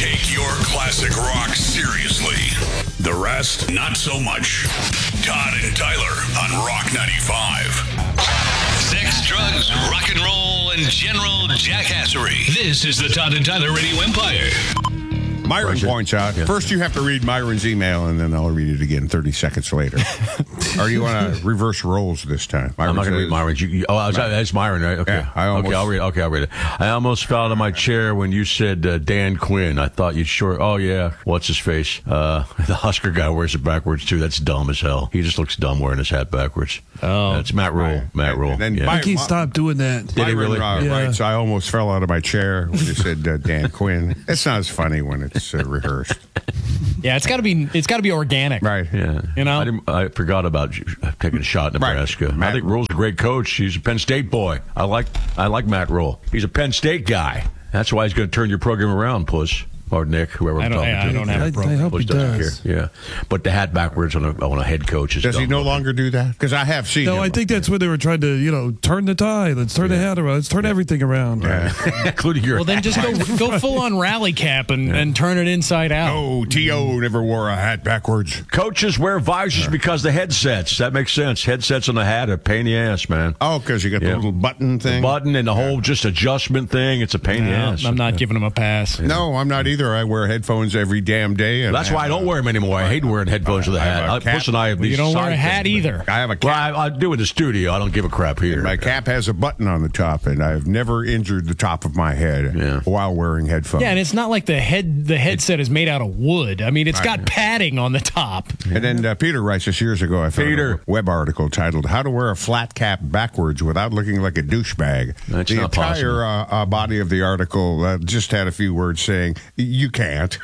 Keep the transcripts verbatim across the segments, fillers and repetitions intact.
take your classic rock seriously. The rest, not so much. Todd and Tyler on Rock ninety-five. Sex, drugs, rock and roll, and general jackassery. This is the Todd and Tyler Radio Empire. Myron points out, yeah. First you have to read Myron's email, and then I'll read it again thirty seconds later. Or do you want to reverse roles this time? Myron I'm not going to read Myron's. You, you, oh, that's Myron, right? Okay. Yeah, I almost, okay, I'll read, okay, I'll read it. I almost fell out of my chair when you said uh, Dan Quinn. I thought you'd sure. Oh, yeah. What's his face? Uh, the Husker guy wears it backwards, too. That's dumb as hell. He just looks dumb wearing his hat backwards. Oh. That's Matt Rule. Right. Matt Rule. And then yeah. I can't stop doing that. Did he really? Uh, yeah. Writes, I almost fell out of my chair when you said uh, Dan Quinn. It's not as funny when it's uh, rehearsed. Yeah, it's got to be. It's got to be organic, right? Yeah, you know. I, didn't, I forgot about taking a shot in Nebraska. Right. I think Rule's a great coach. He's a Penn State boy. I like. I like Matt Rule. He's a Penn State guy. That's why he's going to turn your program around, Puss. Or Nick, whoever I'm I don't, talking I, to. I don't have I, a program. I hope Puss he does. Care. Yeah, but the hat backwards on a, on a head coach is. Does he no looking. longer do that? Because I have seen. No, him I think that's when they were trying to, you know, turn the tie. Let's turn yeah. the hat around. Let's turn yeah. everything around. Yeah. Including your. Well, then just go go full on rally cap and, yeah. and turn it inside out. No, T O never wore a hat backwards. Coaches wear visors yeah. because the headsets. That makes sense. Headsets on the hat are a pain in the ass, man. Oh, because you got yeah. the little button thing. The button and the whole just adjustment thing. It's a pain no, in the ass. I'm not yeah. giving them a pass. Yeah. No, I'm not either. I wear headphones every damn day. And that's why I don't wear them anymore. I hate wearing headphones with a hat. I, Puss and I have well, these. You don't wear a hat things, either. I have a cap. Well, I, I do in the studio. I don't give a crap here. And my cap has a button on the top, and I've never injured the top of my head yeah. while wearing headphones. Yeah, and it's not like the head the headset is made out of wood. I mean, it's got right. padding on the top. And then uh, Peter writes us years ago, I found Peter. a web article titled "How to Wear a Flat Cap Backwards Without Looking Like a Douchebag." That's the not entire uh, uh, body of the article uh, just had a few words saying, "You can't."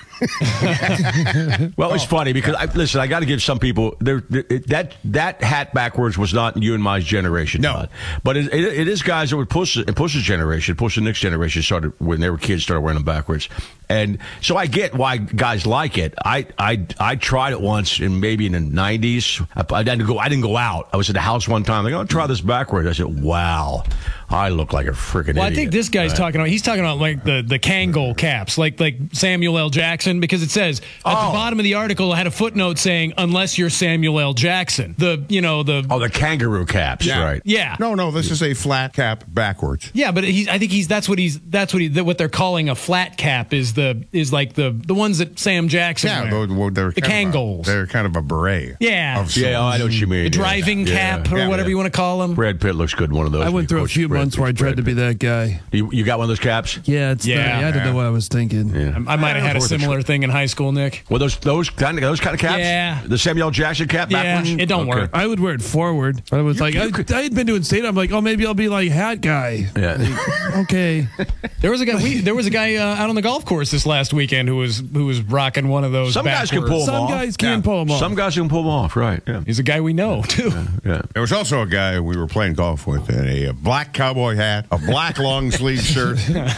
Well, it's funny because I, listen, I got to give some people there that that hat backwards was not you and my generation, no, Todd. But it, it, it is guys that would push Push's generation, push the next generation started when they were kids started wearing them backwards, and so I get why guys like it. I I I tried it once, and maybe in the nineties. I, I didn't go. I didn't go out. I was at the house one time. They go, "I'll try this backwards." I said, "Wow, I look like a freaking." Well, idiot. I think this guy's right. talking about. He's talking about like the the Kangol caps, like like Samuel L. Jackson, because it says at oh. the bottom of the article, I had a footnote saying, "Unless you're Samuel L. Jackson." The you know the oh the kangaroo caps, yeah. right? Yeah. No, no, this is a flat cap backwards. Yeah, but he's. I think he's. That's what he's. That's what he. What they're calling a flat cap is the is like the the ones that Sam Jackson. Yeah, wear. they're, they're the Kangols. They're kind of a beret. Yeah, yeah. Oh, I know what you mean. The driving yeah. cap yeah. or yeah, whatever yeah. you want to call them. Brad Pitt looks good in one of those. I went through a few Brad months where I tried to be that guy. You, you got one of those caps? Yeah, it's yeah. Not, I don't know what I was thinking. Yeah. I, I might have had a similar thing in high school, Nick. Well, those those kind of those kind of caps. Yeah. The Samuel L. Jackson cap. Yeah, backwards? it don't okay. work. I would wear it forward. I was You- like, you I, could- I had been doing state. I'm like, oh, maybe I'll be like hat guy. Yeah. Like, okay. There was a guy. We, there was a guy uh, out on the golf course this last weekend who was who was rocking one of those. Some guys can backwards. pull 'em Some off. guys can Yeah. pull them off. Some guys can pull them off. Right. Yeah. He's a guy we know too. Yeah. There was also a guy we were playing golf with in a, a black cowboy hat, a black long sleeve shirt,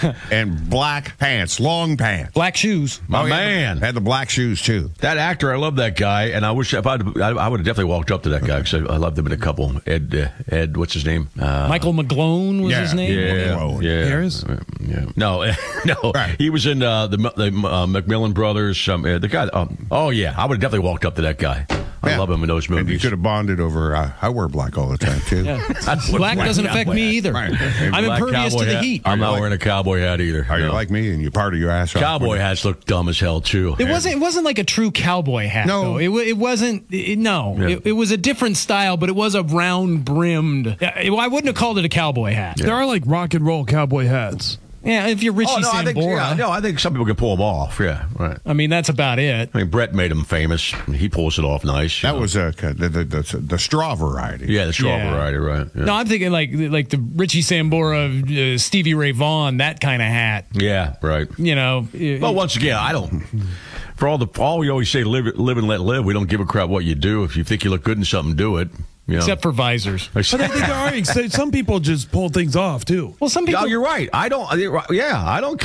and black pants, long pants. Black shoes. My Oh, he had the- man. had the black shoes too. That actor, I love that guy, and I wish if I'd, I, I would have definitely walked up to that guy because I, I loved him in a couple. Ed, uh, Ed, what's his name? Uh, Michael McGlone was yeah, his name. Yeah, McGlone. yeah. Harris? Yeah. No, no. Right. He was in uh, the, the uh, Macmillan Brothers. Um, uh, the guy. Um, oh yeah, I would have definitely walked up to that guy. I Yeah. love him in those And you movies. could have bonded over. Uh, I wear black all the time too. Black doesn't affect me either. Right. I'm Black impervious to cowboy the hat. heat. I'm not like- wearing a cowboy hat either. Are you No. like me and you party your ass off? Cowboy hats look dumb as hell too. It wasn't. It wasn't like a true cowboy hat. No. though. it wa- it wasn't. It, no, Yeah. it, it was a different style, but it was a round brimmed. I wouldn't have called it a cowboy hat. There are like rock and roll cowboy hats. Yeah, if you're Richie Oh no, I think Sambora, yeah, no, I think some people can pull them off. Yeah, right. I mean that's about it. I mean, Brett made him famous. He pulls it off nice. you That know. was uh, the, the, the, the straw variety. yeah, the straw Yeah. variety, right? Yeah. No, I'm thinking like like the Richie Sambora, uh, Stevie Ray Vaughan, that kind of hat. yeah, right. You know. Well, once again, I don't. For all the all we always say, live, live and let live. We don't give a crap what you do. If you think you look good in something, do it. You know? except for visors. But I think there are some people just pull things off too. Well, some people. No, you're right. I don't. Yeah, I don't care.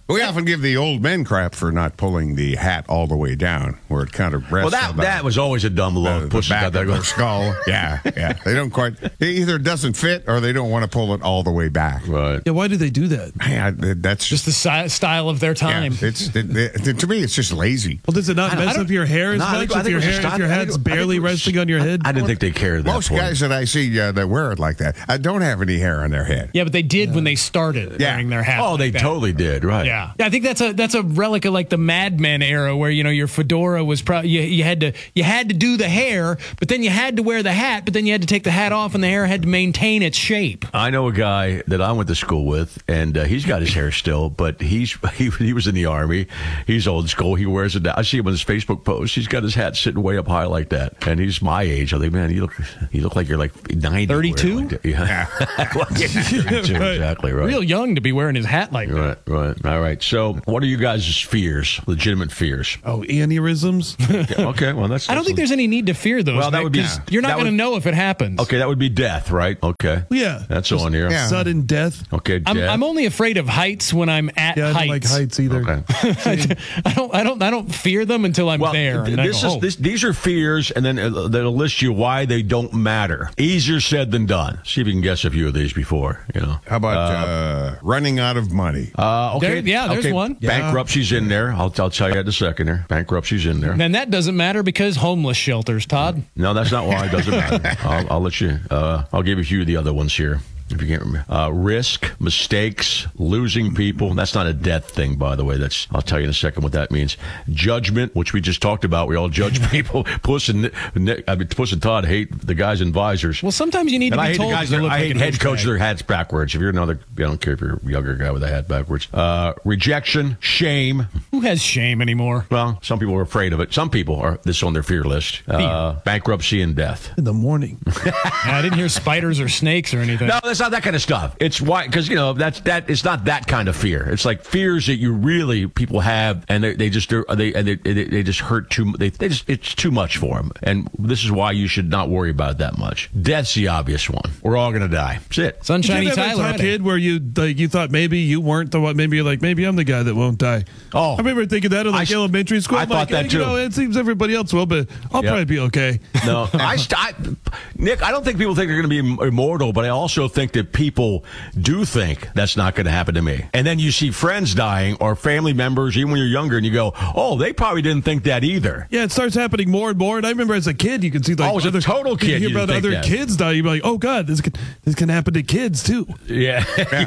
We often give the old men crap for not pulling the hat all the way down, where it kind of rests. Well, that on the, that was always a dumb the, look. the Push back it of their skull. Yeah, yeah. They don't quite. It either doesn't fit or they don't want to pull it all the way back. Right. Yeah, why do they do that? Man, that's Just the si- style of their time. Yeah, it's it, it, to me, it's just lazy. Well, does it not I don't- mess I up don't- your hair as No, I much think- I if think your it was hair just- if your I think hat's it- I think barely it was- resting on your head? I didn't think they cared that Most point. guys that I see uh, that wear it like that uh, don't have any hair on their head. Yeah, but they did when they started Yeah. wearing their hat. Oh, like they that. totally did. Right. Yeah. yeah, I think that's a that's a relic of like the Mad Men era, where you know your fedora was probably you, you had to you had to do the hair, but then you had to wear the hat, but then you had to take the hat off, and the hair had to maintain its shape. I know a guy that I went to school with, and uh, he's got his hair still, but he's he, he was in the Army. He's old school. He wears it. I see him on his Facebook post. He's got his hat sitting way up high like that, and he's my age. I think, man, you look you look like you're like ninety. thirty-two? Like that. Yeah, Well, yeah, thirty-two, Right. exactly right. Real young to be wearing his hat like that. Right, right. All right. So, what are you guys' fears? Legitimate fears? Oh, aneurysms? Okay. Well, that's. I don't think there's any need to fear those. Well, that Nick, would be- 'cause you're not that going to would- know if it happens. Okay, that would be death, right? Okay. Yeah. That's on here. Yeah. Sudden death? Okay, I'm, death. I'm only afraid of heights when I'm at Yeah, I heights. don't like heights either. Okay. I don't. I don't. I don't fear them until I'm Well, there. th- and I this go, is oh. this, these are fears, and then uh, they'll list you why they don't matter. Easier said than done. See if you can guess a few of these before. You know. How about uh, running out of money? Uh, okay. There- yeah, there's okay. one. Yeah. Bankruptcy's in there. I'll, I'll tell you in a second here. Bankruptcy's in there. And that doesn't matter because homeless shelters, Todd. No, that's not why. It doesn't matter. I'll, I'll let you. Uh, I'll give you a few of the other ones here. If you can't remember, uh, risk, mistakes, losing people. That's not a death thing, by the way. That's I'll tell you in a second what that means. Judgment, which we just talked about. We all judge people. Puss and Nick, I mean, Puss and Todd hate the guys in visors. Well, sometimes you need And to I be hate the told. guys. they That, look I like hate an head douchebag. coaches their hats backwards. If you're another, I don't care if you're a younger guy with a hat backwards. Uh, rejection, shame. Who has shame anymore? Well, some people are afraid of it. Some people are. This is on their fear list. Uh, bankruptcy and death. In the morning. I didn't hear spiders or snakes or anything. No, that's not that kind of stuff. It's why, because you know that's that. It's not that kind of fear. It's like fears that you really people have, and they, they just they and they, they they just hurt too. They, they just it's too much for them, and this is why you should not worry about it that much. Death's the obvious one. We're all gonna die. That's it. Did Sunshiny you have Tyler. that had time it. kid where you like you thought maybe you weren't the one? Maybe you're like maybe I'm the guy that won't die. Oh. I remember thinking that in like I- elementary school. I I'm thought like, that hey, too. You know, it seems everybody else will, but I'll Yeah. probably be okay. No, I, st- I, Nick, I don't think people think they're going to be im- immortal, but I also think that people do think that's not going to happen to me. And then you see friends dying or family members, even when you're younger, and you go, "Oh, they probably didn't think that either." Yeah, it starts happening more and more. And I remember as a kid, you can see like Oh, as a other, total you kid, hear you about didn't other think that. kids die. You're like, oh god, this can this can happen to kids too. Yeah,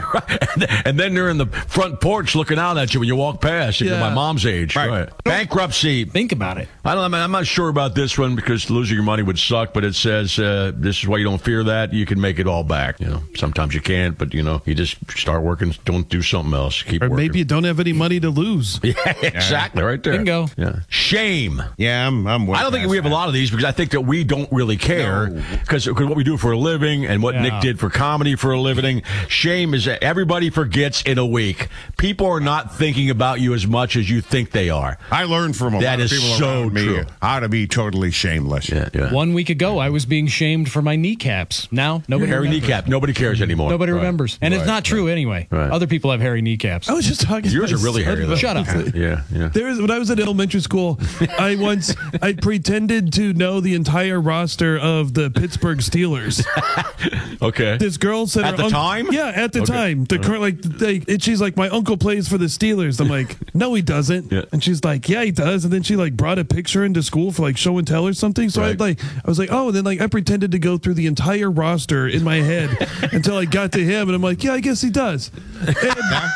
and then they're in the front porch looking out at you when you walk past. You're Yeah. my mom's age, Right. right? Bankruptcy. Think about it. I don't. I'm not sure about this one because losing your money would suck. But it says uh, this is why you don't fear that. You can make it all back. You know, sometimes you can't, but you know, you just start working. Don't do something else. Keep Or working. maybe you don't have any money to lose. Yeah, exactly, right there. Bingo. Yeah. Shame. Yeah, I'm. I'm way I don't think past we have a that. lot of these because I think that we don't really care No. because what we do for a living and what Yeah. Nick did for comedy for a living. Shame is that everybody forgets in a week. People are not thinking about you as much as you think they are. I learned from a That lot of is people so around me true. how to be totally shameless. Yeah, yeah. One week ago, I was being shamed for my kneecaps. Now nobody Hairy remembers. kneecap. Nobody cares anymore. Nobody Right. remembers, and Right. it's not true anyway. Right. Other people have hairy kneecaps. I was just talking. Yours to are my really son hairy, though. about Shut up. this. Yeah, yeah. There was when I was in elementary school. I once I pretended to know the entire roster of the Pittsburgh Steelers. Okay. This girl said At her the unc- time? Yeah, at the Okay. time. The current like they, and she's like, my uncle plays for the Steelers. I'm like, no, he doesn't. Yeah. And she's like, yeah, he does. And then she like brought a picture into school for like show and tell or something. So I Right. like I was like, oh, and then like I pretended to go through the entire roster in my head until I got to him, and I'm like, yeah, I guess he does. And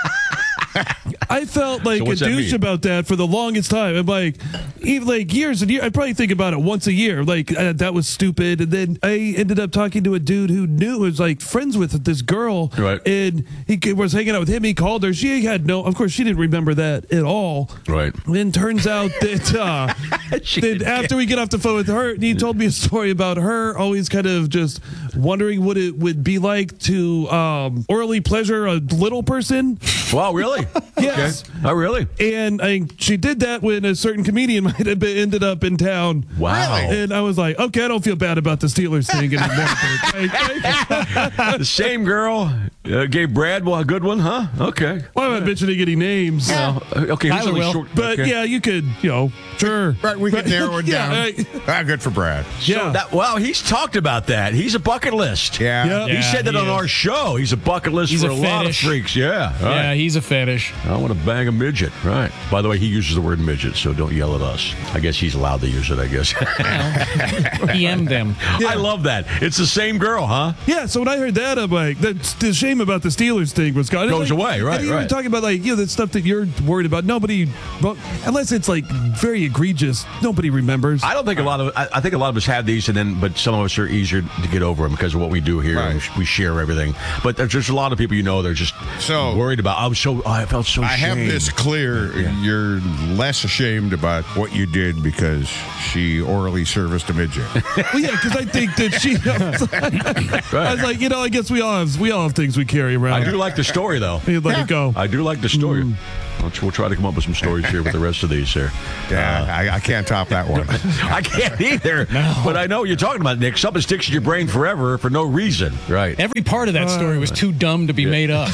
I felt like So a what's that douche mean? about that for the longest time. I'm like, even like years and years. I probably think about it once a year. Like uh, that was stupid. And then I ended up talking to a dude who knew was like friends with this girl, Right. and he c- was hanging out with him. He called her. She had no. Of course, she didn't remember that at all. Right. Then turns out that uh, She then didn't after we get off the phone with her, he told me a story about her always kind of just wondering what it would be like to um, orally pleasure a little person. Wow, really? Yeah, Yes. Oh, really? And I, she did that when a certain comedian might have been, ended up in town. Wow. And I was like, okay, I don't feel bad about the Steelers thing anymore. The same girl uh, gave Brad well, a good one, huh? Okay. Why am I mentioning any names? Well, okay, who's Tyler only will. short? But okay. yeah, you could, you know, sure. Right, we could narrow it Yeah, down. right. Ah, good for Brad. Yeah. That, well, he's talked about that. He's a bucket list. Yeah. Yeah. He said that he on is. our show. He's a bucket list He's for a a, lot of fetish. freaks. Yeah. All Yeah, right. he's a fetish. I want to bang a midget. Right. By the way, he uses the word midget, so don't yell at us. I guess he's allowed to use it, I guess. P M them. I love that. It's the same girl, huh? Yeah, so when I heard that, I'm like, that's the shame about the Steelers thing was gone. Goes like, away, right, And you were right. talking about, like, you know, the stuff that you're worried about. Nobody, well, unless it's, like, very egregious, nobody remembers. I don't think a lot of I, I think a lot of us have these, and then but some of us are easier to get over them because of what we do here. Right. And we share everything. But there's just a lot of people you know they're just So- worried about. I was so I felt so. I have shamed. this clear. You're less ashamed about what you did because she orally serviced a midget. Well, yeah, because I think that she. I was, like, I was like, you know, I guess we all have we all have things we carry around. I do like the story though. You'd let it go. I do like the story. Mm. We'll, we'll try to come up with some stories here with the rest of these here. Yeah, I, I can't top that one. I can't either. But I know what you're talking about, Nick. Something sticks in your brain forever for no reason. Right. Every part of that story was too dumb to be made up.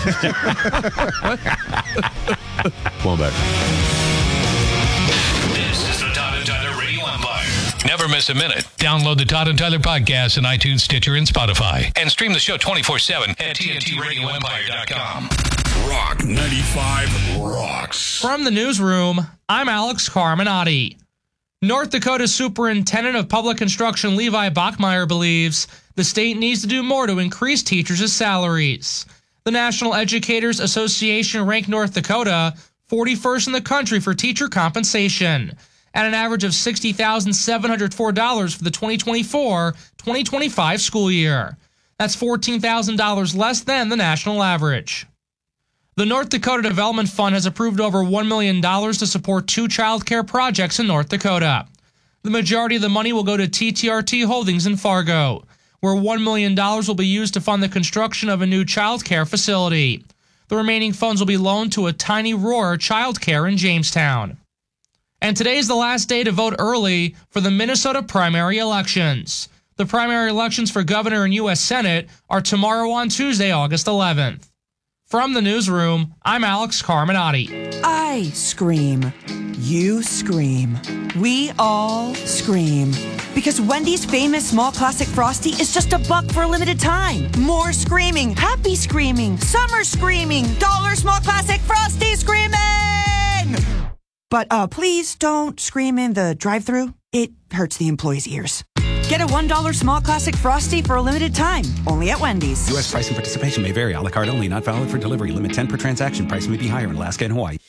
Come on back. This is the Todd and Tyler Radio Empire. Never miss a minute. Download the Todd and Tyler podcast on iTunes, Stitcher, and Spotify. And stream the show twenty-four seven at T N T radio empire dot com. Rock ninety-five rocks. From the newsroom, I'm Alex Carminati. North Dakota Superintendent of Public Construction Levi Bachmeyer believes the state needs to do more to increase teachers' salaries. The National Educators Association ranked North Dakota forty-first in the country for teacher compensation, at an average of sixty thousand seven hundred four dollars for the twenty twenty-four twenty twenty-five school year. That's fourteen thousand dollars less than the national average. The North Dakota Development Fund has approved over one million dollars to support two child care projects in North Dakota. The majority of the money will go to T T R T Holdings in Fargo, where one million dollars will be used to fund the construction of a new child care facility. The remaining funds will be loaned to a Tiny Roar Child Care in Jamestown. And today is the last day to vote early for the Minnesota primary elections. The primary elections for governor and U S Senate are tomorrow on Tuesday, August eleventh. From the newsroom, I'm Alex Carminati. I scream. You scream. We all scream. Because Wendy's famous small classic Frosty is just a buck for a limited time. More screaming. Happy screaming. Summer screaming. Dollar small classic Frosty screaming! But uh, please don't scream in the drive-thru. It hurts the employees' ears. Get a one dollar small classic Frosty for a limited time. Only at Wendy's. U S price and participation may vary. A la carte only. Not valid for delivery. Limit ten per transaction. Price may be higher in Alaska and Hawaii.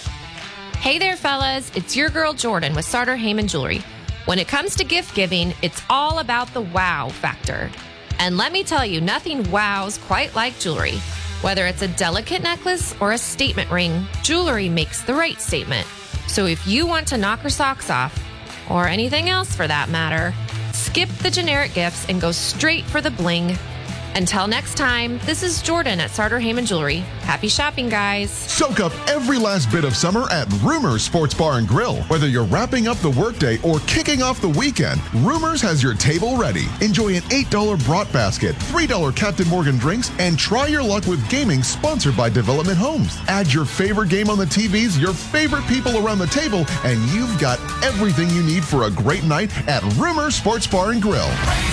Hey there, fellas. It's your girl Jordan with Sartor Heyman Jewelry. When it comes to gift giving, it's all about the wow factor. And let me tell you, nothing wows quite like jewelry. Whether it's a delicate necklace or a statement ring, jewelry makes the right statement. So if you want to knock her socks off, or anything else for that matter, skip the generic gifts and go straight for the bling. Until next time, this is Jordan at Sartor Heyman Jewelry. Happy shopping, guys. Soak up every last bit of summer at Rumors Sports Bar and Grill. Whether you're wrapping up the workday or kicking off the weekend, Rumors has your table ready. Enjoy an eight dollar brat basket, three dollar Captain Morgan drinks, and try your luck with gaming sponsored by Development Homes. Add your favorite game on the T Vs, your favorite people around the table, and you've got everything you need for a great night at Rumors Sports Bar and Grill.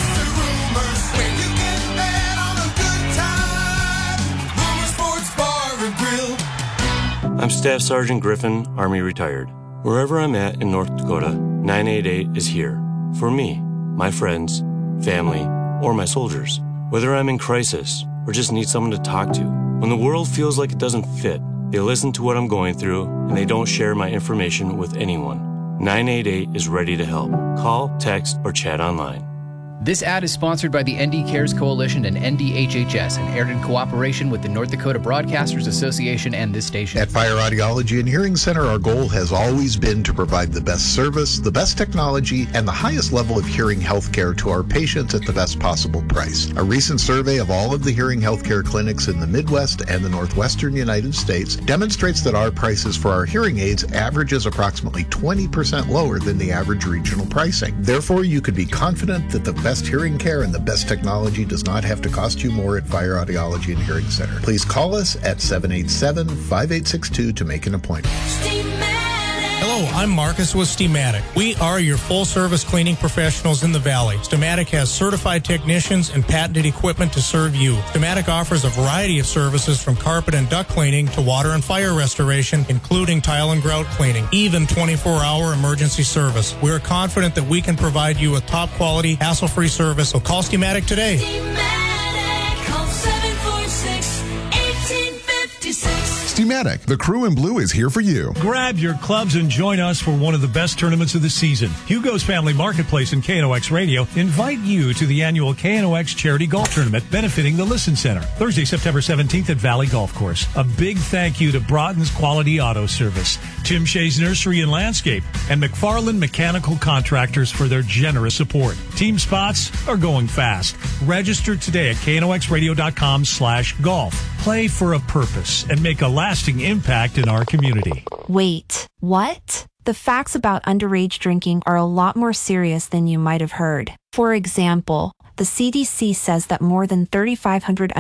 I'm Staff Sergeant Griffin, Army retired. Wherever I'm at in North Dakota, nine eight eight is here. For me, my friends, family, or my soldiers. Whether I'm in crisis or just need someone to talk to. When the world feels like it doesn't fit, they listen to what I'm going through and they don't share my information with anyone. nine eight eight is ready to help. Call, text, or chat online. This ad is sponsored by the N D Cares Coalition and N D H H S and aired in cooperation with the North Dakota Broadcasters Association and this station. At Fire Audiology and Hearing Center, our goal has always been to provide the best service, the best technology, and the highest level of hearing health care to our patients at the best possible price. A recent survey of all of the hearing health care clinics in the Midwest and the Northwestern United States demonstrates that our prices for our hearing aids averages approximately twenty percent lower than the average regional pricing. Therefore, you could be confident that the best hearing care and the best technology does not have to cost you more at Fire Audiology and Hearing Center. Please call us at seven eight seven, five eight six two to make an appointment. Hello, I'm Marcus with Steamatic. We are your full-service cleaning professionals in the Valley. Steamatic has certified technicians and patented equipment to serve you. Steamatic offers a variety of services from carpet and duct cleaning to water and fire restoration, including tile and grout cleaning, even twenty-four hour emergency service. We are confident that we can provide you with top-quality, hassle-free service, so call Steamatic today. Steamatic, call seven four six, one eight five six. Steamatic, the crew in blue is here for you. Grab your clubs and join us for one of the best tournaments of the season. Hugo's Family Marketplace and K N O X Radio invite you to the annual K N O X Charity Golf Tournament benefiting the Listen Center, Thursday, September seventeenth at Valley Golf Course. A big thank you to Broughton's Quality Auto Service, Tim Shea's Nursery and Landscape, and McFarland Mechanical Contractors for their generous support. Team spots are going fast. Register today at knoxradio.com slash golf. Play for a purpose and make a lasting impact in our community. Wait, what? The facts about underage drinking are a lot more serious than you might have heard. For example, the C D C says that more than three thousand five hundred